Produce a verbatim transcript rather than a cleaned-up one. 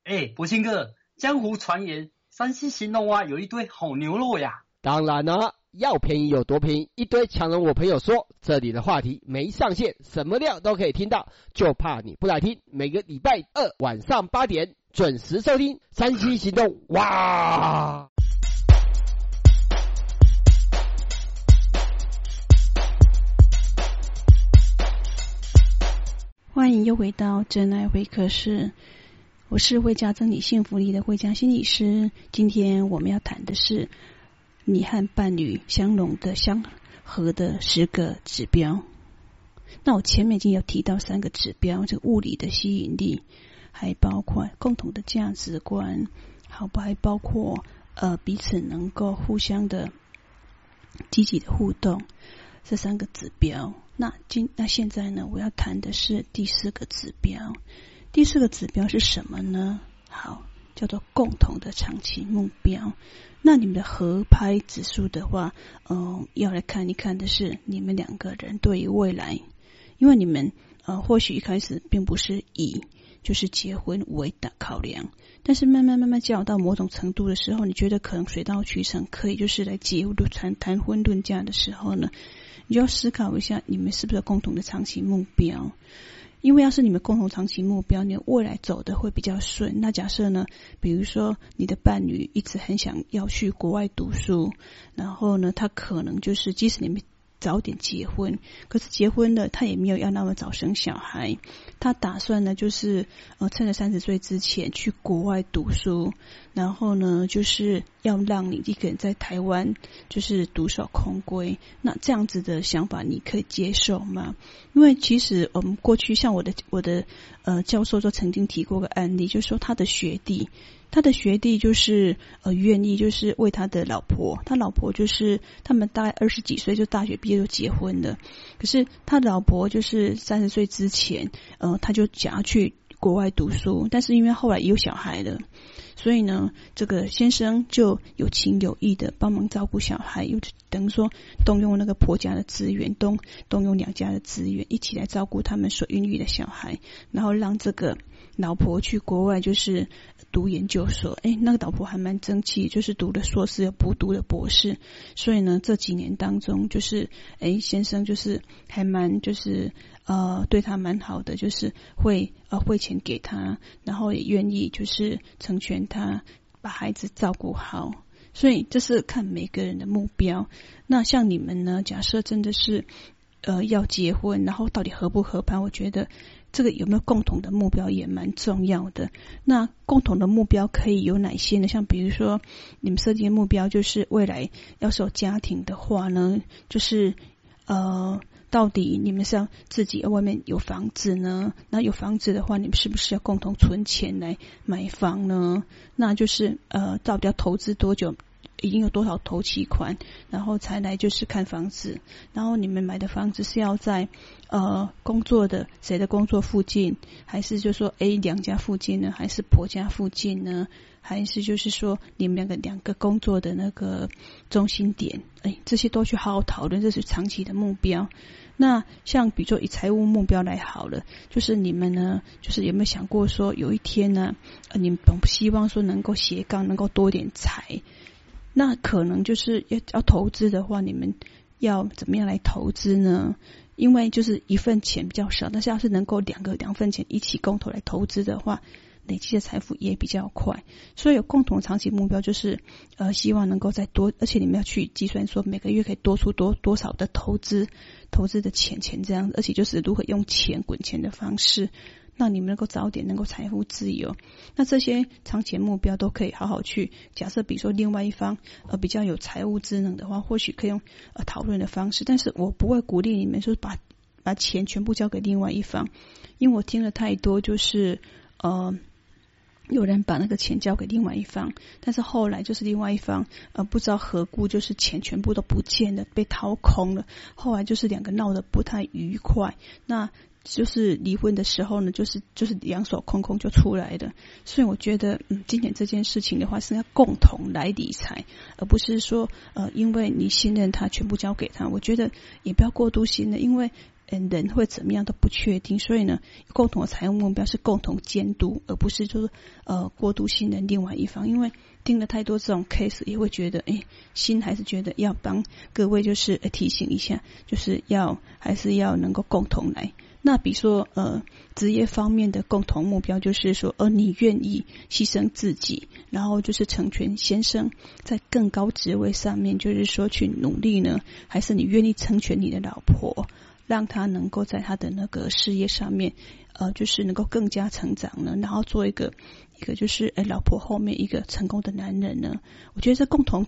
哎，博兴哥，江湖传言山西兴隆啊有一堆好牛肉呀。 当然了，要便宜有多便宜，一堆强人我朋友说，这里的话题没上限，什么料都可以听到，就怕你不来听。每个礼拜二晚上八点准时收听山西行动。哇！ 欢迎又回到真爱会客室，我是会家增你幸福力的会家心理师。今天我们要谈的是你和伴侣相融的相合的十个指标。那我前面已经有提到三个指标，这个物理的吸引力，还包括共同的价值观，好吧，还包括呃彼此能够互相的积极的互动，这三个指标。那今那现在呢，我要谈的是第四个指标。第四个指标是什么呢？好，叫做共同的长期目标。那你们的合拍指数的话，呃，要来看一看的是你们两个人对于未来，因为你们呃或许一开始并不是以就是结婚为的考量，但是慢慢慢慢交往到某种程度的时候，你觉得可能水到渠成，可以就是来结婚谈谈婚论嫁的时候呢，你就要思考一下，你们是不是有共同的长期目标？因为要是你们共同长期目标，你未来走的会比较顺。那假设呢，比如说你的伴侣一直很想要去国外读书，然后呢，他可能就是即使你们早点结婚，可是结婚了他也没有要那么早生小孩，他打算呢就是呃趁着三十岁之前去国外读书，然后呢就是要让你一个人在台湾就是独守空闺。那这样子的想法你可以接受吗？因为其实我们过去像我的我的呃教授就曾经提过个案例，就是说他的学弟他的学弟就是呃愿意就是为他的老婆，他老婆就是他们大概二十几岁就大学毕业就结婚了，可是他老婆就是三十岁之前呃他就想要去国外读书，但是因为后来也有小孩了，所以呢这个先生就有情有义的帮忙照顾小孩，又等于说动用那个婆家的资源，动动用娘家的资源，一起来照顾他们所孕育的小孩，然后让这个老婆去国外就是读研究所。诶，那个老婆还蛮争气，就是读了硕士又补读了博士，所以呢这几年当中就是诶先生就是还蛮就是呃对他蛮好的，就是会呃汇钱给他，然后也愿意就是成全他，把孩子照顾好。所以这是看每个人的目标。那像你们呢，假设真的是呃要结婚，然后到底合不合拍，我觉得这个有没有共同的目标也蛮重要的。那共同的目标可以有哪些呢？像比如说你们设定的目标就是未来要是有家庭的话呢，就是呃到底你们是要自己外面有房子呢？那有房子的话，你们是不是要共同存钱来买房呢？那就是呃到底要投资多久，已经有多少头期款，然后才来就是看房子。然后你们买的房子是要在呃工作的谁的工作附近，还是就说 A 娘家附近呢，还是婆家附近呢，还是就是说你们两个两个工作的那个中心点？哎，这些都去好好讨论，这是长期的目标。那像比如说以财务目标来好了，就是你们呢就是有没有想过说有一天呢呃你们希望说能够斜杠，能够多点财，那可能就是要要投资的话，你们要怎么样来投资呢？因为就是一份钱比较少，但是要是能够两个两份钱一起共同来投资的话，累积的财富也比较快。所以有共同长期目标，就是呃希望能够再多，而且你们要去计算说每个月可以多出多多少的投资投资的钱钱这样，而且就是如何用钱滚钱的方式，让你们能够早点能够财富自由。那这些长期目标都可以好好去假设，比如说另外一方呃比较有财务智能的话，或许可以用呃讨论的方式，但是我不会鼓励你们说把把钱全部交给另外一方，因为我听了太多就是呃有人把那个钱交给另外一方，但是后来就是另外一方呃不知道何故就是钱全部都不见了，被掏空了，后来就是两个闹得不太愉快，那就是离婚的时候呢，就是就是两手空空就出来的。所以我觉得嗯，金钱这件事情的话是要共同来理财，而不是说呃因为你信任他全部交给他。我觉得也不要过度信任，因为嗯人会怎么样都不确定，所以呢，共同的财务目标是共同监督，而不是就是呃过度信任另外一方。因为听了太多这种 case， 也会觉得，哎，心还是觉得要帮各位就是提醒一下，就是要还是要能够共同来。那比如说呃职业方面的共同目标就是说，呃你愿意牺牲自己，然后就是成全先生在更高职位上面，就是说去努力呢，还是你愿意成全你的老婆，让他能够在他的那个事业上面呃就是能够更加成长呢，然后做一个一个就是哎老婆后面一个成功的男人呢？我觉得这共同